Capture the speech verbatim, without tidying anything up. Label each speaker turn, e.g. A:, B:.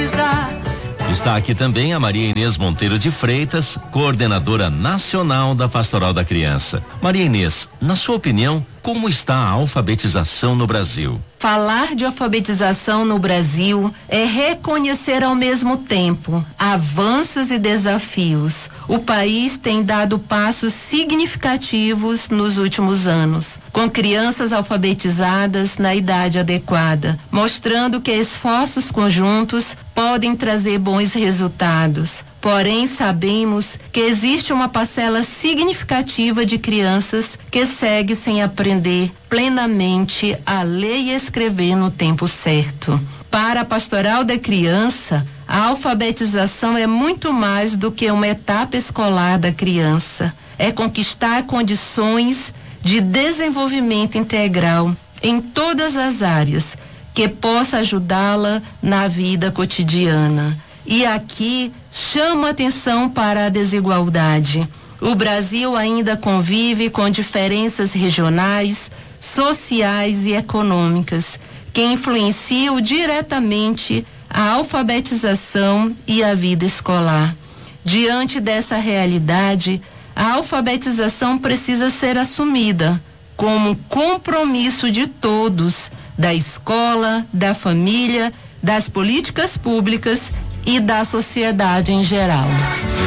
A: alfabetizar.
B: Está aqui também a Maria Inês Monteiro de Freitas, coordenadora nacional da Pastoral da Criança. Maria Inês, na sua opinião, como está a alfabetização no Brasil?
C: Falar de alfabetização no Brasil é reconhecer ao mesmo tempo avanços e desafios. O país tem dado passos significativos nos últimos anos, com crianças alfabetizadas na idade adequada, mostrando que esforços conjuntos podem trazer bons resultados. Porém, sabemos que existe uma parcela significativa de crianças que segue sem aprender plenamente a ler e escrever no tempo certo. Para a Pastoral da Criança, a alfabetização é muito mais do que uma etapa escolar da criança. É conquistar condições de desenvolvimento integral em todas as áreas que possa ajudá-la na vida cotidiana. E aqui chamo atenção para a desigualdade. O Brasil ainda convive com diferenças regionais, sociais e econômicas que influenciam diretamente a alfabetização e a vida escolar. Diante dessa realidade, a alfabetização precisa ser assumida como compromisso de todos, da escola, da família, das políticas públicas e da sociedade em geral.